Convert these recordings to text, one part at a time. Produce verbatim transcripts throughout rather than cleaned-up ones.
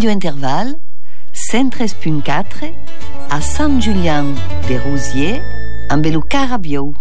Radio Intervalle, cent treize virgule quatre, à Sant-Julian-de-Rosiers, en Belucara-Bio.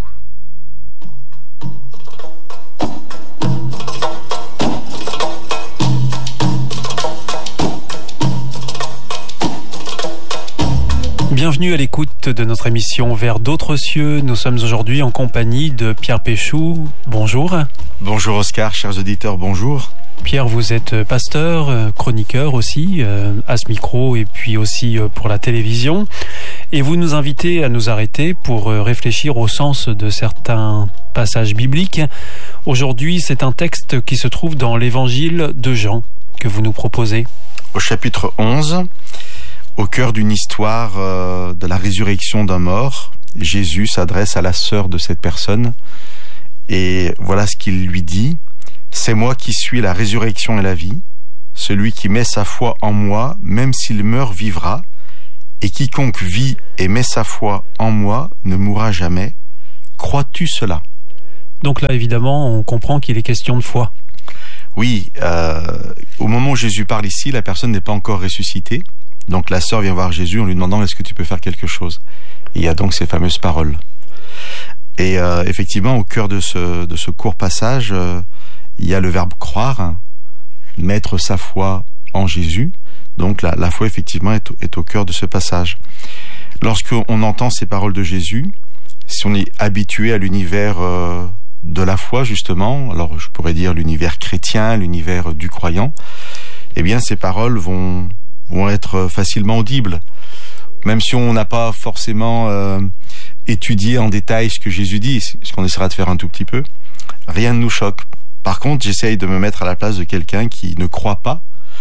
Bienvenue à l'écoute de notre émission Vers d'autres cieux. Nous sommes aujourd'hui en compagnie de Pierre Péchou. Bonjour. Bonjour Oscar, chers auditeurs, bonjour. Pierre, vous êtes pasteur, chroniqueur aussi, à ce micro et puis aussi pour la télévision. Et vous nous invitez à nous arrêter pour réfléchir au sens de certains passages bibliques. Aujourd'hui, c'est un texte qui se trouve dans l'évangile de Jean que vous nous proposez. Au chapitre onze, au cœur d'une histoire euh, de la résurrection d'un mort, Jésus s'adresse à la sœur de cette personne et voilà ce qu'il lui dit. « C'est moi qui suis la résurrection et la vie. Celui qui met sa foi en moi, même s'il meurt, vivra. Et quiconque vit et met sa foi en moi ne mourra jamais. Crois-tu cela ?» Donc là, évidemment, on comprend qu'il est question de foi. Oui, euh, au moment où Jésus parle ici, la personne n'est pas encore ressuscitée. Donc la sœur vient voir Jésus en lui demandant « Est-ce que tu peux faire quelque chose ?» Et il y a donc ces fameuses paroles. Et euh, effectivement, au cœur de ce, de ce court passage, euh, il y a le verbe « croire », hein, mettre sa foi en Jésus. Donc la, la foi, effectivement, est, est au cœur de ce passage. Lorsqu'on entend ces paroles de Jésus, si on est habitué à l'univers euh, de la foi, justement, alors je pourrais dire l'univers chrétien, l'univers du croyant, eh bien ces paroles vont... vont être facilement audibles. Même si on n'a pas forcément euh, étudié en détail ce que Jésus dit, ce qu'on essaiera de faire un tout petit peu, rien ne nous choque. Par contre, j'essaye de me mettre à la place de quelqu'un qui ne croit pas,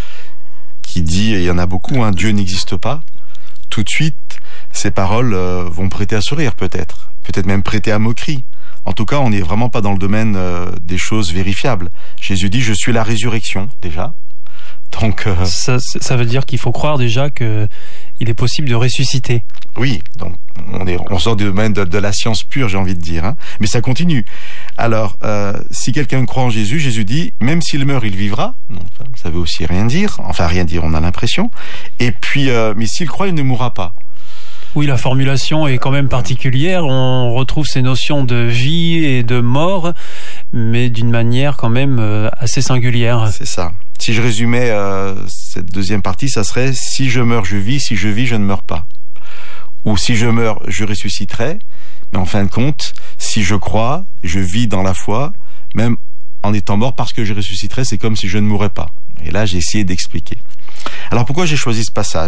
qui dit, et il y en a beaucoup, hein, Dieu n'existe pas. Tout de suite, ces paroles euh, vont prêter à sourire peut-être, peut-être même prêter à moquerie. En tout cas, on n'est vraiment pas dans le domaine euh, des choses vérifiables. Jésus dit, je suis la résurrection, déjà. Donc, euh... ça, ça veut dire qu'il faut croire déjà qu'il est possible de ressusciter. Oui, donc on, est, on sort du domaine de, de la science pure, j'ai envie de dire, hein. Mais ça continue. Alors, euh, si quelqu'un croit en Jésus, Jésus dit, même s'il meurt, il vivra. Donc, ça veut aussi rien dire, enfin rien dire, on a l'impression. Et puis, euh, mais s'il croit, il ne mourra pas. Oui, la formulation est quand même particulière. On retrouve ces notions de vie et de mort, mais d'une manière quand même assez singulière. C'est ça. Si je résumais euh, cette deuxième partie, ça serait « si je meurs, je vis, si je vis, je ne meurs pas ». Ou « si je meurs, je ressusciterai ». Mais en fin de compte, si je crois, je vis dans la foi, même en étant mort parce que je ressusciterai, c'est comme si je ne mourrais pas. Et là, j'ai essayé d'expliquer. Alors pourquoi j'ai choisi ce passage ?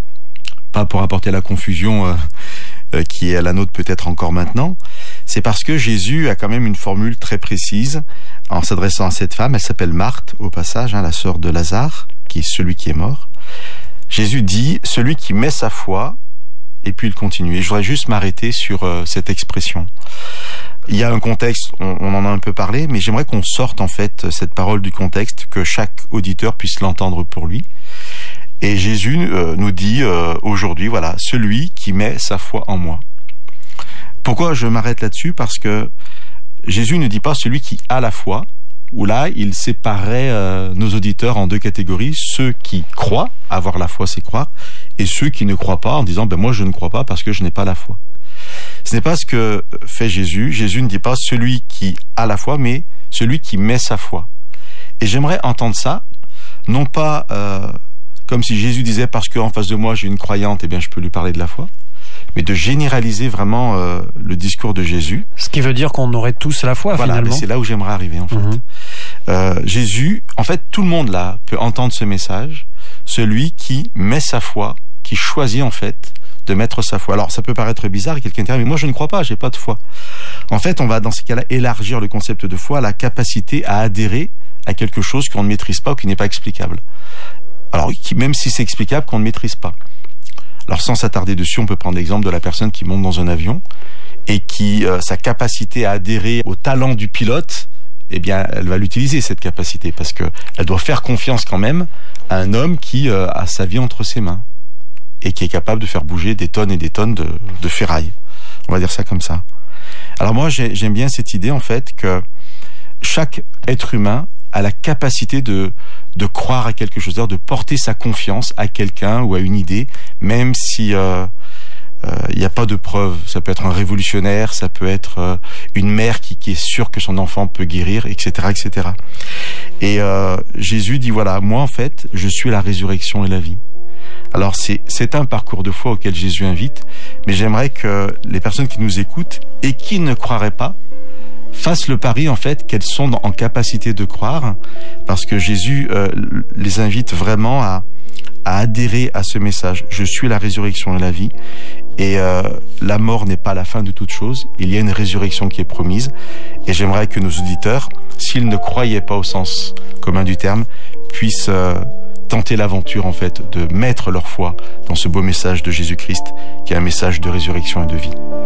Pas pour apporter la confusion euh, euh, qui est la nôtre peut-être encore maintenant, c'est parce que Jésus a quand même une formule très précise en s'adressant à cette femme. Elle s'appelle Marthe, au passage, hein, la sœur de Lazare, qui est celui qui est mort. Jésus dit, celui qui met sa foi, et puis il continue. Et je voudrais juste m'arrêter sur euh, cette expression. Il y a un contexte, on, on en a un peu parlé, mais j'aimerais qu'on sorte en fait cette parole du contexte, que chaque auditeur puisse l'entendre pour lui. Et Jésus euh, nous dit euh, aujourd'hui, voilà, celui qui met sa foi en moi. Pourquoi je m'arrête là-dessus ? Parce que Jésus ne dit pas celui qui a la foi, où là, il séparait euh, nos auditeurs en deux catégories, ceux qui croient, avoir la foi c'est croire, et ceux qui ne croient pas en disant, ben moi je ne crois pas parce que je n'ai pas la foi. Ce n'est pas ce que fait Jésus. Jésus ne dit pas celui qui a la foi, mais celui qui met sa foi. Et j'aimerais entendre ça, non pas euh, comme si Jésus disait parce qu'en face de moi j'ai une croyante, eh bien je peux lui parler de la foi, mais de généraliser vraiment euh, le discours de Jésus. Ce qui veut dire qu'on aurait tous la foi, voilà, finalement. Voilà, c'est là où j'aimerais arriver en fait. Mmh. Euh, Jésus, en fait, tout le monde là peut entendre ce message, celui qui met sa foi, qui choisit en fait de mettre sa foi. Alors ça peut paraître bizarre et quelqu'un dirait mais moi je ne crois pas, j'ai pas de foi. En fait, on va dans ces cas-là élargir le concept de foi à la capacité à adhérer à quelque chose qu'on ne maîtrise pas ou qui n'est pas explicable. Alors qui, même si c'est explicable, qu'on ne maîtrise pas. Alors sans s'attarder dessus, on peut prendre l'exemple de la personne qui monte dans un avion et qui, euh, sa capacité à adhérer au talent du pilote, eh bien, elle va l'utiliser cette capacité parce que elle doit faire confiance quand même à un homme qui euh, a sa vie entre ses mains et qui est capable de faire bouger des tonnes et des tonnes de, de ferraille. On va dire ça comme ça. Alors moi, j'ai, j'aime bien cette idée en fait que chaque être humain a la capacité de de croire à quelque chose, de porter sa confiance à quelqu'un ou à une idée, même si euh, il n'y a pas de preuve. Ça peut être un révolutionnaire, ça peut être euh, une mère qui, qui est sûre que son enfant peut guérir, et cetera, et cetera. Et euh, Jésus dit, voilà, moi en fait, je suis la résurrection et la vie. Alors c'est, c'est un parcours de foi auquel Jésus invite, mais j'aimerais que les personnes qui nous écoutent et qui ne croiraient pas fassent le pari en fait qu'elles sont en capacité de croire, parce que Jésus euh, les invite vraiment à, à adhérer à ce message. Je suis la résurrection et la vie, et euh, la mort n'est pas la fin de toute chose. Il y a une résurrection qui est promise, et j'aimerais que nos auditeurs, s'ils ne croyaient pas au sens commun du terme, puissent euh, tenter l'aventure en fait de mettre leur foi dans ce beau message de Jésus-Christ, qui est un message de résurrection et de vie.